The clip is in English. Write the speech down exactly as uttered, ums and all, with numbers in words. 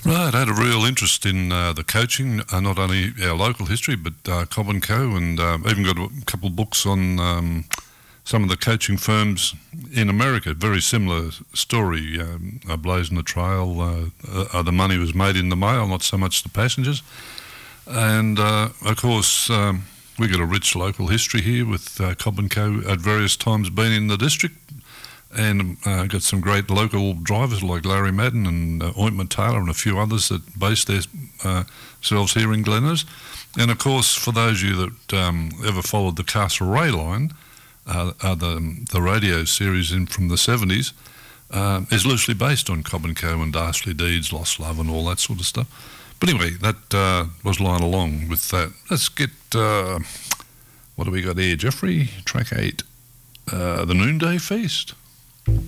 Right, I had a real interest in uh, the coaching, uh, not only our local history, but uh, Cobb and Co, and um, even got a couple of books on um, some of the coaching firms in America. Very similar story. Um, a blazing the trail, uh, uh, the money was made in the mail, not so much the passengers. And uh, of course, um, we got a rich local history here with uh, Cobb and Co at various times being in the district, and uh, got some great local drivers like Larry Madden and uh, Ointment Taylor and a few others that base their, uh, themselves here in Glenrose. And of course, for those of you that um, ever followed the Castlereagh line, uh, uh, the, the radio series in from the seventies, uh, is loosely based on Cobb and Co and Darsley Deeds, Lost Love and all that sort of stuff. But anyway, that uh, was lying along with that. Let's get, uh, what do we got here, Jeffrey? Track eight, uh, the Noonday Feast.